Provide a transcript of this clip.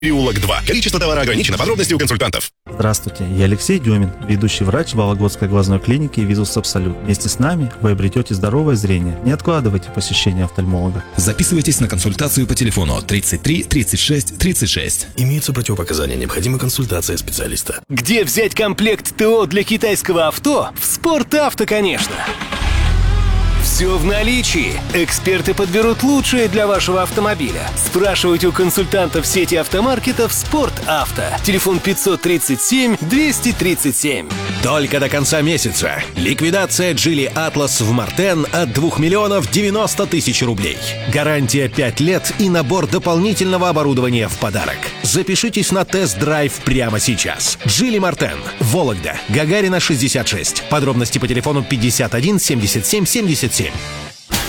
Переулок 2. Количество товара ограничено. Подробности у консультантов. Здравствуйте, я Алексей Демин, ведущий врач Вологодской глазной клиники «Визус Абсолют». Вместе с нами вы обретете здоровое зрение. Не откладывайте посещение офтальмолога. Записывайтесь на консультацию по телефону 33 36 36. Имеются противопоказания, необходима консультация специалиста. Где взять комплект ТО для китайского авто? В «Спортавто», конечно. Все в наличии. Эксперты подберут лучшее для вашего автомобиля. Спрашивайте у консультантов сети автомаркетов «Спортавто». Телефон 537-237. Только до конца месяца. Ликвидация Geely Atlas в Мартен от 2 миллионов 90 тысяч рублей. Гарантия 5 лет и набор дополнительного оборудования в подарок. Запишитесь на тест-драйв прямо сейчас. Geely Мартен. Вологда. Гагарина, 66. Подробности по телефону 51 77 77.